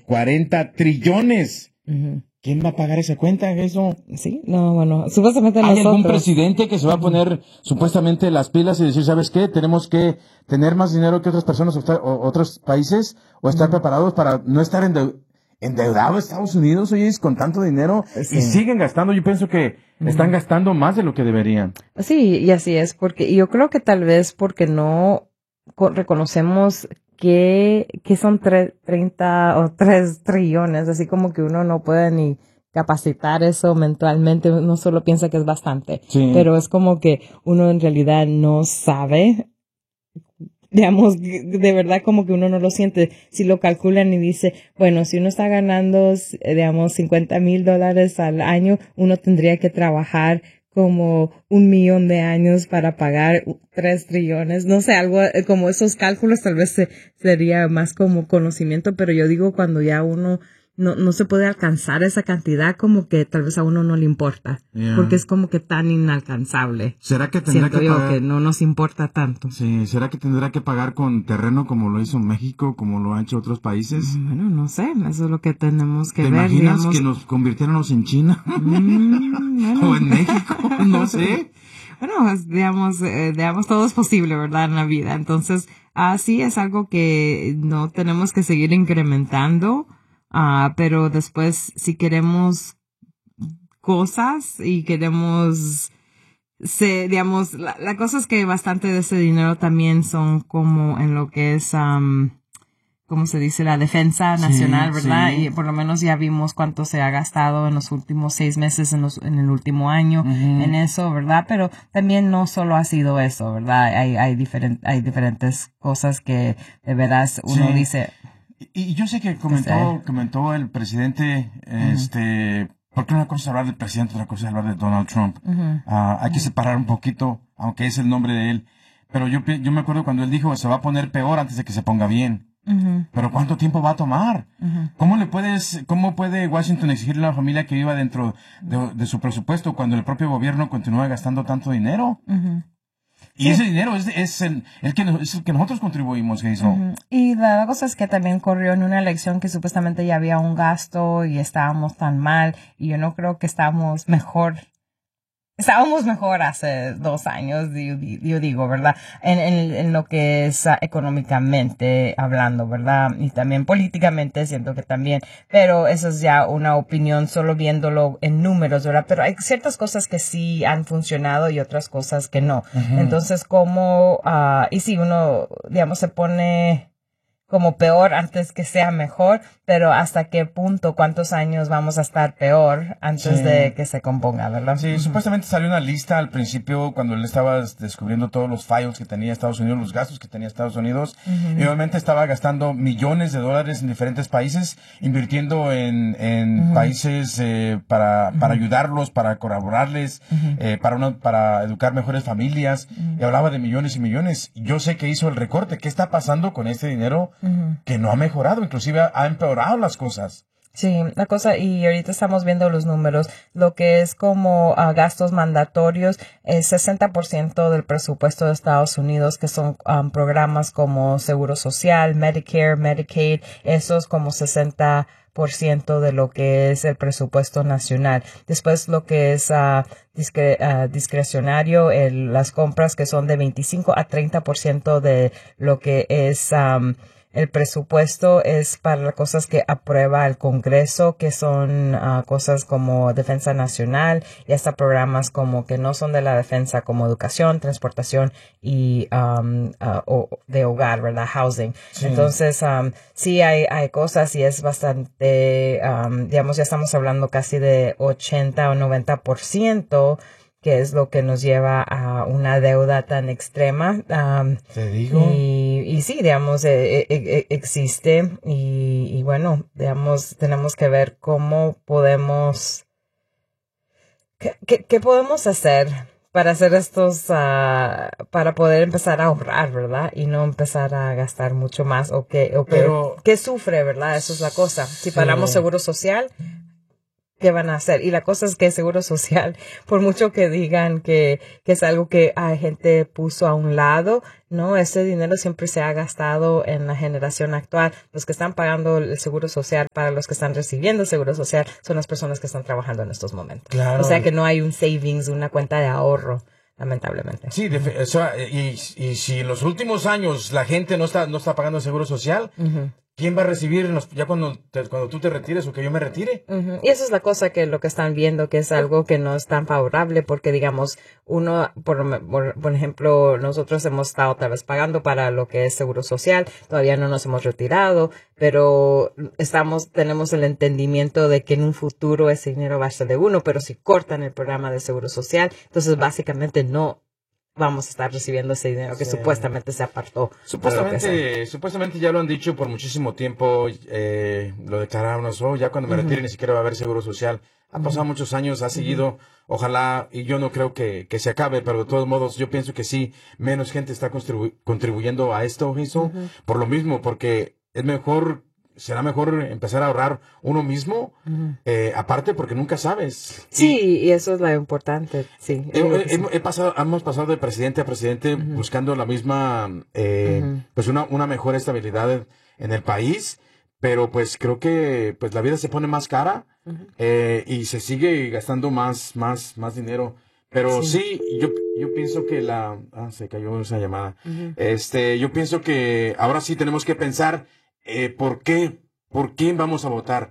40 trillones. Ujú. ¿Quién va a pagar esa cuenta, eso? Sí, no, bueno, supuestamente ¿Hay algún nosotros. presidente que se va a poner supuestamente las pilas y decir, ¿sabes qué? Tenemos que tener más dinero que otras personas o otros países o estar preparados para no estar endeudado Estados Unidos, oye, con tanto dinero Sí. y siguen gastando. Yo pienso que están gastando más de lo que deberían. Sí, y así es, porque yo creo que tal vez porque no reconocemos que son 30 o 3 trillones, así como que uno no puede ni capacitar eso mentalmente, uno solo piensa que es bastante, Sí. pero es como que uno en realidad no sabe, digamos, de verdad como que uno no lo siente. Si lo calculan y dice, bueno, si uno está ganando, digamos, $50,000 al año, uno tendría que trabajar como 1,000,000 de años para pagar 3 trillones. No sé, algo como esos cálculos tal vez sería más como conocimiento, pero yo digo cuando ya uno no se puede alcanzar esa cantidad, como que tal vez a uno no le importa, Yeah. porque es como que tan inalcanzable. ¿Será que tendrá Siento que yo pagar? que no nos importa tanto. Sí, ¿será que tendrá que pagar con terreno como lo hizo México, como lo han hecho otros países? Bueno, no sé, eso es lo que tenemos que ¿Te ver. imaginas Digamos. que nos convirtiéramos en China? Bueno. ¿O en México? No sé. Bueno, pues, digamos, todo es posible, ¿verdad? En la vida. Entonces, sí es algo que no tenemos que seguir incrementando, pero después, si queremos cosas y queremos, digamos, la cosa es que bastante de ese dinero también son como en lo que es, ¿cómo se dice? La defensa nacional, Sí, ¿verdad? sí. Y por lo menos ya vimos cuánto se ha gastado en los últimos 6 meses, en el último año, en eso, ¿verdad? Pero también no solo ha sido eso, ¿verdad? Hay diferentes cosas que de veras uno Sí. dice. Y yo sé que comentó el presidente, porque una cosa es hablar del presidente, otra cosa es hablar de Donald Trump. Hay que separar un poquito, aunque es el nombre de él. Pero yo me acuerdo cuando él dijo, se va a poner peor antes de que se ponga bien. Pero ¿cuánto tiempo va a tomar? ¿Cómo puede Washington exigirle a la familia que viva dentro de su presupuesto cuando el propio gobierno continúa gastando tanto dinero? Y ese dinero es el que nosotros contribuimos, Jason. Y la cosa es que también corrió en una elección que supuestamente ya había un gasto y estábamos tan mal, y yo no creo que estábamos mejor hace 2 años, yo digo, ¿verdad? En lo que es económicamente hablando, ¿verdad? Y también políticamente siento que también, pero eso es ya una opinión solo viéndolo en números, ¿verdad? Pero hay ciertas cosas que sí han funcionado y otras cosas que no. Entonces, y si uno, digamos, se pone como peor antes que sea mejor, pero hasta qué punto, cuántos años vamos a estar peor antes de que se componga, ¿verdad? Sí, supuestamente salió una lista al principio cuando él estaba descubriendo todos los fallos que tenía Estados Unidos, los gastos que tenía Estados Unidos, y obviamente estaba gastando millones de dólares en diferentes países, invirtiendo en países para ayudarlos, para colaborarles, para educar mejores familias, y hablaba de millones y millones. Yo sé que hizo el recorte. ¿Qué está pasando con este dinero que no ha mejorado? Inclusive ha empeorado las cosas. Sí, la cosa, y ahorita estamos viendo los números, lo que es como gastos mandatorios, es 60% del presupuesto de Estados Unidos, que son programas como Seguro Social, Medicare, Medicaid, eso es como 60% de lo que es el presupuesto nacional. Después lo que es discrecionario, las compras que son de 25 a 30% de lo que es el presupuesto es para las cosas que aprueba el Congreso, que son cosas como defensa nacional, y hasta programas como que no son de la defensa, como educación, transportación y de hogar, ¿verdad? Housing. Sí. Entonces, sí hay cosas, y es bastante, digamos, ya estamos hablando casi de 80 o 90%, que es lo que nos lleva a una deuda tan extrema. Te digo. Y sí, digamos, existe, y bueno, digamos, tenemos que ver cómo podemos, qué podemos hacer para hacer para poder empezar a ahorrar, ¿verdad? Y no empezar a gastar mucho más, ¿qué sufre, ¿verdad? Eso es la cosa. Si pagamos seguro social, ¿qué van a hacer? Y la cosa es que el Seguro Social, por mucho que digan que es algo que hay gente puso a un lado, no, ese dinero siempre se ha gastado en la generación actual. Los que están pagando el Seguro Social para los que están recibiendo el Seguro Social son las personas que están trabajando en estos momentos. Claro. O sea que no hay un savings, una cuenta de ahorro, lamentablemente. Sí, y si en los últimos años la gente no está pagando el Seguro Social, ¿quién va a recibir ya cuando tú te retires o que yo me retire? Y esa es la cosa que lo que están viendo, que es algo que no es tan favorable porque, digamos, uno, por ejemplo, nosotros hemos estado otra vez pagando para lo que es Seguro Social, todavía no nos hemos retirado, pero tenemos el entendimiento de que en un futuro ese dinero va a ser de uno, pero si cortan el programa de Seguro Social, entonces básicamente no vamos a estar recibiendo ese dinero que supuestamente se apartó. Supuestamente ya lo han dicho por muchísimo tiempo, lo declararon, ya cuando me retire ni siquiera va a haber Seguro Social. Ha pasado muchos años, ha seguido, ojalá, y yo no creo que se acabe, pero de todos modos yo pienso que sí, menos gente está contribuyendo a esto, por lo mismo, porque será mejor empezar a ahorrar uno mismo, aparte porque nunca sabes. Sí, y eso es lo importante, sí. Hemos pasado de presidente a presidente buscando la misma, pues una mejor estabilidad en el país, pero pues creo que pues la vida se pone más cara y se sigue gastando más dinero. Pero sí, yo pienso que se cayó esa llamada. Yo pienso que ahora sí tenemos que pensar ¿por quién vamos a votar?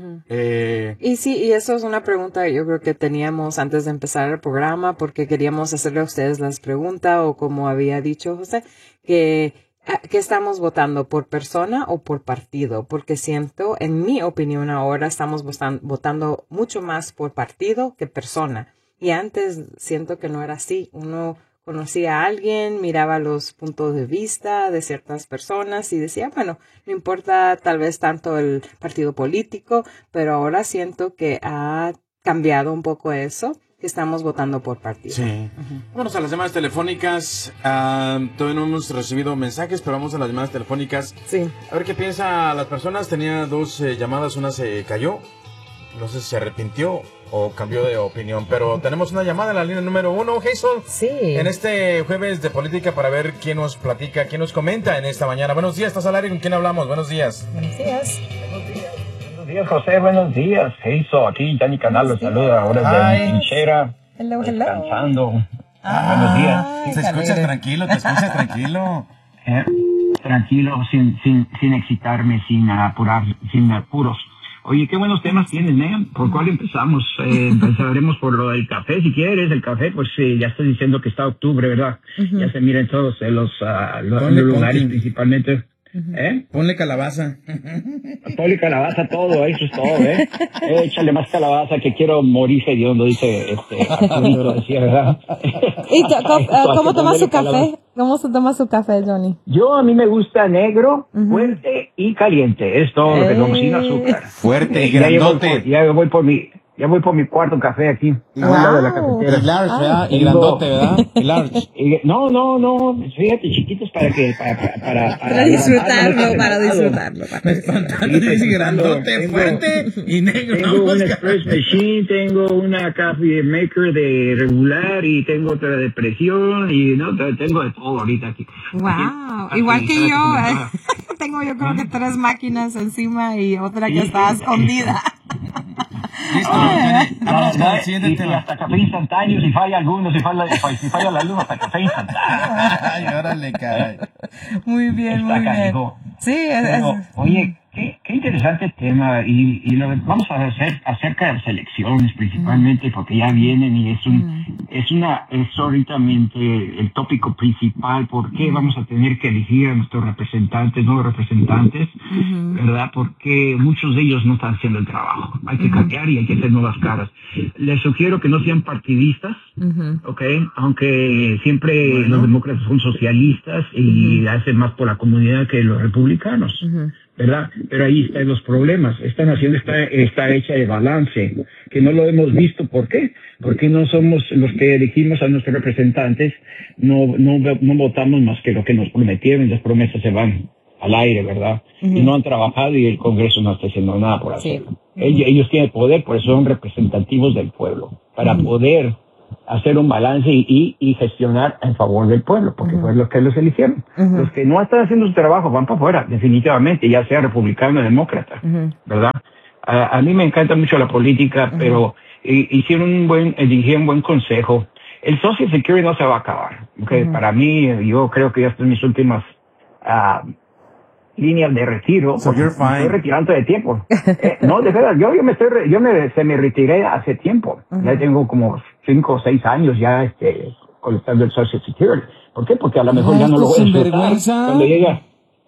Y sí, y eso es una pregunta que yo creo que teníamos antes de empezar el programa, porque queríamos hacerle a ustedes las preguntas, o como había dicho José, que estamos votando, por persona o por partido, porque siento, en mi opinión ahora, estamos votando mucho más por partido que persona, y antes siento que no era así. Uno conocía a alguien, miraba los puntos de vista de ciertas personas y decía, bueno, no importa tal vez tanto el partido político, pero ahora siento que ha cambiado un poco eso, que estamos votando por partido. Sí. Vamos a las llamadas telefónicas. Todavía no hemos recibido mensajes, pero vamos a las llamadas telefónicas. Sí. A ver qué piensa las personas. Tenía 2 llamadas, una se cayó. No sé si se arrepintió o cambió de opinión, pero tenemos una llamada en la línea número 1, Jason. Sí. En este jueves de política para ver quién nos platica, quién nos comenta en esta mañana. Buenos días, ¿estás al aire? ¿Con quién hablamos? Buenos días. Buenos días. Buenos días, José. Buenos días. Jason, aquí Yanni Canal los saluda ahora de mi trinchera. Hello. Descansando. Buenos días. Te escuchas tranquilo. Tranquilo, sin excitarme, sin apuros. Oye, qué buenos temas tienes, ¿eh? ¿Por cuál empezamos? Empezaremos por lo del café, si quieres. El café, pues ya estoy diciendo que está octubre, ¿verdad? Ya se miran todos los lugares principalmente. Ponle calabaza. Ponle calabaza todo, eso es todo, ¿eh? Échale más calabaza que quiero morir hediondo, dice Arturito, decía, ¿verdad? ¿Y cómo toma su café? ¿Cómo se toma su café, Johnny? A mí me gusta negro, fuerte y caliente. Es todo lo que tomo, sin azúcar. Fuerte y grandote. Ya voy por mi cuarto café aquí. Wow. De la cafetera. Y large, ¿verdad? Y grandote, ¿verdad? Y large. No. Fíjate, chiquitos para disfrutarlo, para disfrutarlo. Y grandote, fuerte y negro. Tengo un express machine, tengo una coffee maker de regular y tengo otra de presión y tengo de todo ahorita aquí. Wow, igual que yo. Tengo yo creo que 3 máquinas encima y otra que está escondida. Listo, vamos con el siguiente tema. Hasta café instantáneo, si falla alguno, si falla la luz, hasta café instantáneo. Ay, órale, caray. Muy bien. Sí, oye, qué interesante tema, y lo que vamos a hacer acerca de las elecciones principalmente, porque ya vienen y es ahorita el tópico principal. ¿Por qué vamos a tener que elegir a nuestros nuevos representantes, verdad? Porque muchos de ellos no están haciendo el trabajo. Hay que cambiar y hay que hacer nuevas caras. Les sugiero que no sean partidistas, ¿ok? Aunque siempre los demócratas son socialistas y hacen más por la comunidad que los republicanos. ¿Verdad? Pero ahí están los problemas. Esta nación está hecha de balance, que no lo hemos visto. ¿Por qué? Porque no somos los que elegimos a nuestros representantes, no votamos más que lo que nos prometieron, y las promesas se van al aire, ¿verdad? Y no han trabajado y el Congreso no está haciendo nada por hacerlo. Ellos tienen poder, por eso son representativos del pueblo, para poder hacer un balance y gestionar en favor del pueblo, porque fue los que los eligieron. Los que no están haciendo su trabajo van para afuera, definitivamente, ya sea republicano o demócrata, ¿verdad? A mí me encanta mucho la política, pero eligieron un buen consejo. El Social Security no se va a acabar. Okay? Para mí, yo creo que ya estoy en mis últimas líneas de retiro. So you're fine. Estoy retirando de tiempo. No, de verdad, se me retiré hace tiempo. Ya tengo como 5 o 6 años ya colectando el Social Security. ¿Por qué? Porque a lo mejor ya no lo voy a disfrutar cuando llega.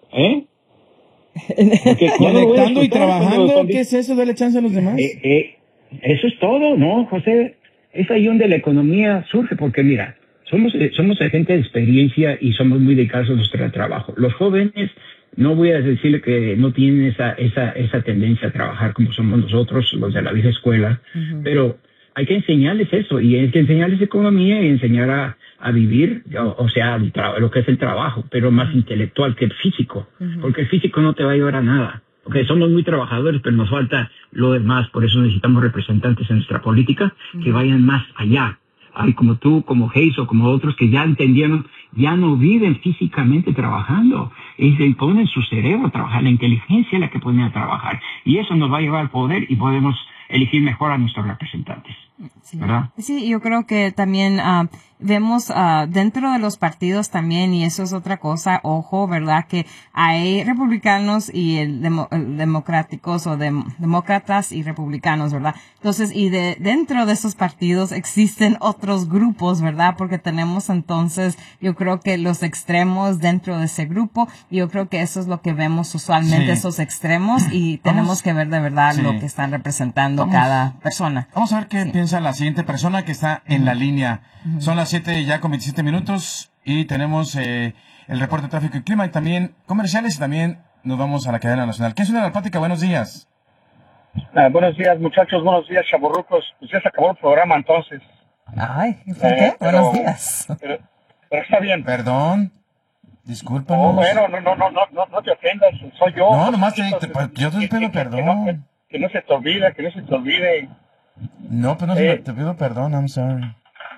Conectando y trabajando, ¿qué es eso? Dale chance a los demás. Eso es todo, ¿no, José? Es ahí donde la economía surge, porque mira, somos gente de experiencia y somos muy dedicados a nuestro trabajo. Los jóvenes, no voy a decirle que no tienen esa tendencia a trabajar como somos nosotros, los de la vieja escuela, pero hay que enseñarles eso, y hay que enseñarles economía y enseñar a vivir, o sea, lo que es el trabajo, pero más intelectual que el físico, porque el físico no te va a llevar a nada. Porque somos muy trabajadores, pero nos falta lo demás. Por eso necesitamos representantes en nuestra política que vayan más allá. Hay como tú, como Hayes o como otros que ya entendieron, ya no viven físicamente trabajando. Y se ponen su cerebro a trabajar, la inteligencia es la que ponen a trabajar. Y eso nos va a llevar al poder y podemos elegir mejor a nuestros representantes. Sí. ¿Verdad? Sí, yo creo que también vemos dentro de los partidos también, y eso es otra cosa, ojo, ¿verdad? Que hay republicanos y democráticos o demócratas y republicanos, ¿verdad? Entonces, y dentro de esos partidos existen otros grupos, ¿verdad? Porque tenemos entonces, yo creo que los extremos dentro de ese grupo, y yo creo que eso es lo que vemos usualmente, esos extremos, y tenemos que ver de verdad lo que están representando cada persona. Vamos a ver qué piensa la siguiente persona que está en la línea. Son las 7 ya con 27 minutos y tenemos el reporte de tráfico y clima y también comerciales, y también nos vamos a la cadena nacional. ¿Quién es la plática? Buenos días. Buenos días, muchachos. Buenos días, chavorrucos. Pues ya se acabó el programa, entonces. Ay, ¿por qué? Buenos días. Pero está bien. Perdón. Discúlpanos. Bueno, no te ofendas. Soy yo. No, nomás yo te pido perdón. Que no se te olvide. No, pues te pido perdón, I'm sorry.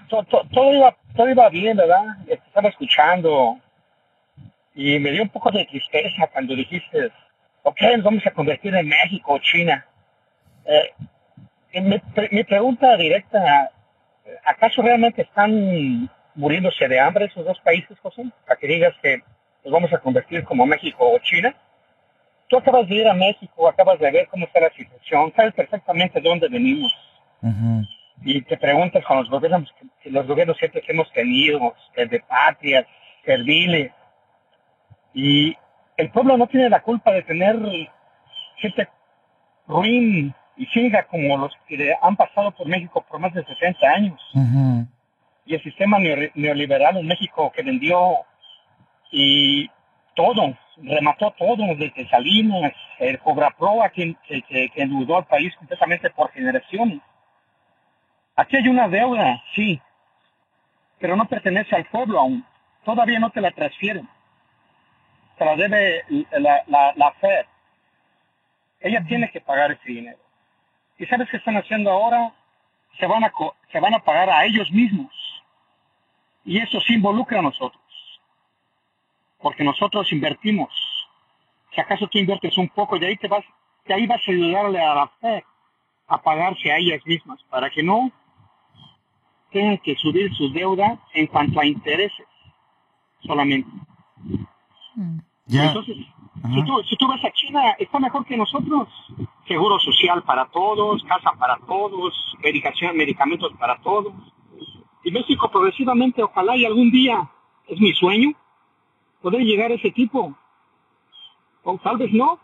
Todo iba bien, ¿verdad? Estaba escuchando y me dio un poco de tristeza cuando dijiste, ok, nos vamos a convertir en México o China. Mi pregunta directa, ¿acaso realmente están muriéndose de hambre esos dos países, José? Para que digas que nos vamos a convertir como México o China. Tú acabas de ir a México, acabas de ver cómo está la situación, sabes perfectamente de dónde venimos. Y te preguntas con los gobiernos siempre que hemos tenido, de patrias, serviles, y el pueblo no tiene la culpa de tener gente ruin y cínica como los que han pasado por México por más de 60 años. Y el sistema neoliberal en México que vendió y todo, remató todo, desde Salinas, el Cobraproa, que endeudó al país completamente por generaciones. Aquí hay una deuda, sí, pero no pertenece al pueblo aún. Todavía no te la transfieren. Se la debe la Fed. Ella tiene que pagar ese dinero. ¿Y sabes qué están haciendo ahora? Se van a pagar a ellos mismos. Y eso sí involucra a nosotros. Porque nosotros invertimos. Si acaso tú inviertes un poco, de ahí vas a ayudarle a la Fed a pagarse a ellas mismas, para que no tengan que subir su deuda en cuanto a intereses solamente. Entonces, si tú vas a China, está mejor que nosotros. Seguro social para todos, casa para todos, medicamentos para todos. Y México progresivamente, ojalá y algún día, es mi sueño, poder llegar a ese tipo. O tal vez no.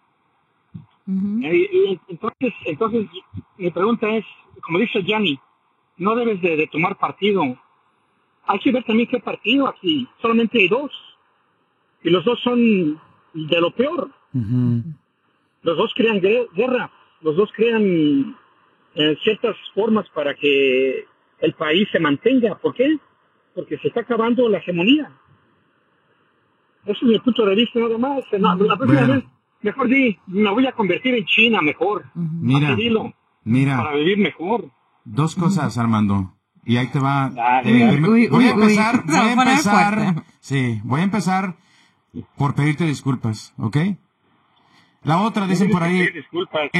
Entonces, mi pregunta es, como dice Gianni, no debes de tomar partido. Hay que ver también qué partido aquí. Solamente hay dos. Y los dos son de lo peor. Los dos crean guerra. Los dos crean ciertas formas para que el país se mantenga. ¿Por qué? Porque se está acabando la hegemonía. Ese es mi punto de vista nada más. La próxima vez Mejor di, me voy a convertir en China, mejor. Mira, Así dilo, mira, para vivir mejor. dos cosas, Armando. Y ahí te va. Dale. Voy a empezar, se va a poner fuerte. voy a empezar por pedirte disculpas, ¿ok? La otra, dicen por ahí, Disculpas.